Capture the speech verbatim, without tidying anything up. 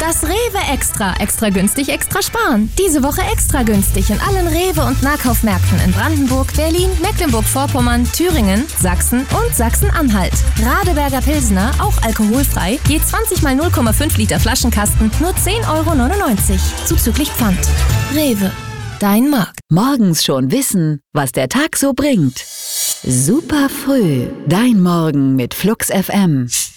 Das Rewe Extra. Extra günstig, extra sparen. Diese Woche extra günstig in allen Rewe- und Nahkaufmärkten in Brandenburg, Berlin, Mecklenburg-Vorpommern, Thüringen, Sachsen und Sachsen-Anhalt. Radeberger Pilsner, auch alkoholfrei, je zwanzig mal null Komma fünf Liter Flaschenkasten, nur zehn Euro neunundneunzig. Zuzüglich Pfand. Rewe. Dein Markt. Morgens schon wissen, was der Tag so bringt. Super früh. Dein Morgen mit Flux F M.